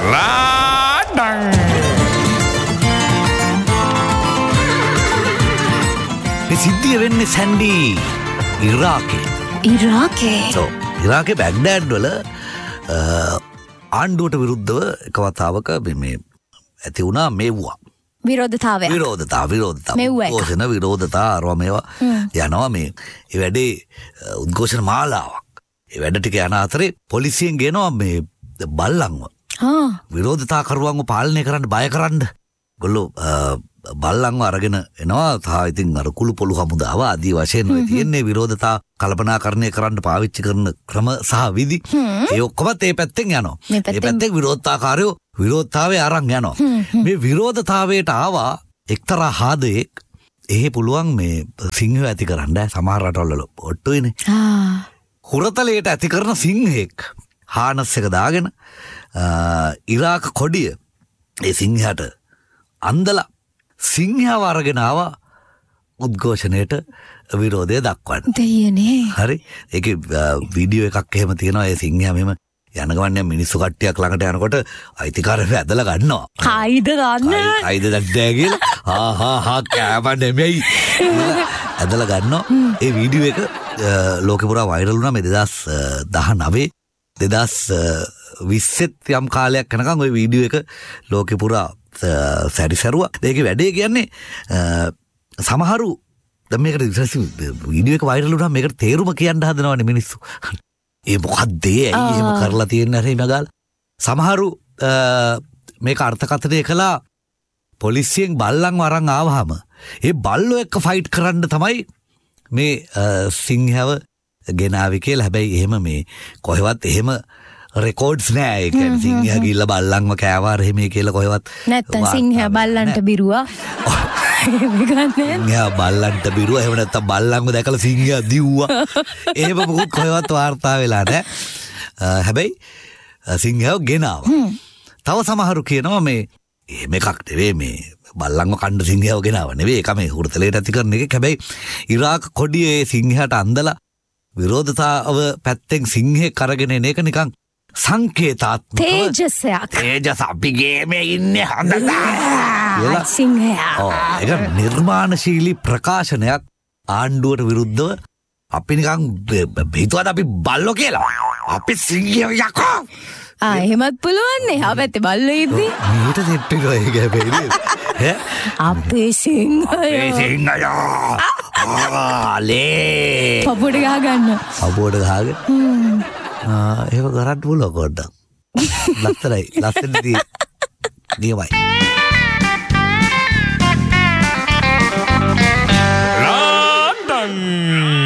රාඩන් මේ සිද්ධිය වෙන්නේ සැන්ඩි ඉරාකේ. ඉරාකේ බැග්ඩෑඩ් වල ආණ්ඩුවට විරුද්ධව එක වතාවක මේ ඇති වුණා මෙව්වා. විරෝධතාවය. උද්ඝෝෂණ විරෝධතා අරවා මේවා යනවා මේ ඒ වැඩේ උද්ඝෝෂණ මාලාවක්. ඒ වැඩ ටික යන අතරේ පොලිසියෙන් ගෙනවා මේ බල්ලන්ව. විරෝධතා කරුවන්ව පාලනය කරන්න බය කරන්න. ගොල්ලෝ බල්ලන්ව අරගෙන එනවා. තා ඉතින් අර කුළු පොළු හමුදාව ආදී වශයෙන් ඔය තියෙන්නේ විරෝධතා කල්පනාකරණය කරන්න පාවිච්චි කරන ක්‍රම සහ විදි. ඒ ඔක්කොමත් ඒ පැත්තෙන් යනවා. ඒ පැත්තෙන් විරෝධතාකාරයෝ විරෝධතාවය අරන් යනවා. මේ විරෝධතාවයට ආවා එක්තරා හාදයෙක්. එහෙ පුළුවන් මේ සිංහය ඇති කරන්න සමහර රටවල් ඔට්ටුයිනේ. හුරතලයට ඇති කරන සිංහෙක් හානස් එක දාගෙන ඉරාක කොඩිය ඒ සිංහයට අන්දලා සිංහව අරගෙන ආවා උද්ඝෝෂණයට විරෝධය දක්වන්න. දෙයනේ. හරි. ඒකේ වීඩියෝ එකක් එහෙම තියෙනවා. ඒ සිංහයා මෙහෙම යන ගමන් මිනිස්සු කට්ටියක් ළඟට යනකොට අයිතිකාරයව ඇදලා ගන්නවා. ආයිද ගන්න. ආයිද දැක්දෑ කියලා. හා කෑම නෙමෙයි. ඇදලා ගන්නවා. ඒ වීඩියෝ එක ලෝකෙ පුරා වයිරල් වුණා මේ 2019 2020 යම් කාලයක් යනකම් ওই වීඩියෝ එක ලෝකෙ පුරා සැරිසරුවා. ඒකේ වැඩේ කියන්නේ සමහරු දැන් මේකට වීඩියෝ එක වයිරල් වුණා මේකට තේරුම කියන්න හදනවනේ මිනිස්සු. ඒ මොකද්ද ඇයි එහෙම කරලා තියෙන්නේ හරි මගාල. සමහරු මේක අර්ථකථනය කළා පොලිසියෙන් බල්ලන්ව අරන් ආවහම ඒ බල්ලෝ එක්ක ෆයිට් කරන්න තමයි මේ සිංහව ගෙනාවි කියලා. හැබැයි එහෙම මේ කොහෙවත් එහෙම රෙකෝඩ්ස් නෑ. ඒ කියන්නේ සිංහයා ගිහිල්ලා බල්ලන්ව කෑවා එහෙම කියලා කොහෙවත් නැත්තම් සිංහයා බල්ලන්ට බිරුවා. සිංහයා බල්ලන්ට බිරුවා. එහෙම නැත්තම් බල්ලන්ව දැකලා සිංහයා දිව්වා. එහෙම මොකුත් කොහෙවත් වාර්තා වෙලා නෑ. හැබැයි සිංහයව ගෙනාවා. තව සමහරු කියනවා මේ එහෙම එකක් නෙවෙයි මේ බල්ලන්ව කණ්ඩ සිංහයව ගෙනාව නෙවෙයි. ඒක මේ හුරතලයට ඇති කරන එක. හැබැයි ඉරාක කොඩියේ සිංහයාට අන්දලා විරෝධතාව පැත්තෙන් සිංහෙක් අරගෙන එන එක නිකන් සංකේතාත්මක තේජස අපිගේ මේ ඉන්නේ හොඳට සිංහයා. ඒක නිර්මාණශීලී ප්‍රකාශනයක් ආණ්ඩුවට විරුද්ධව. අපි නිකන් හිතුවද අපි බල්ලෝ කියලා. අපි සිංහයෝ යකෝ. එහෙමත් පුළුවන් නේ. හැබැයි බල්ලෝ ඉද්දි මීට දෙට්ටෝ ඒක හැබැයි අපේ සිංහයෝ ලේ පපුවට ගහගන්න. පපුවට ගහගෙන ඒක කරන්න පුළුවන් පොඩ්ඩක්. ලස්සනයි. ලස්සනදී නියමයි.